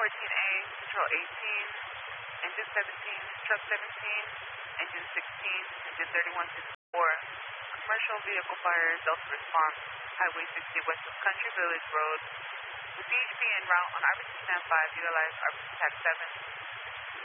14A, Control 18, Engine 17, Truck 17, Engine 16, Engine 3164. Commercial vehicle fire, Delta response, Highway 60 west of Country Village Road. With DHP en route on RBC Stand 5, utilize RBC Tac 7.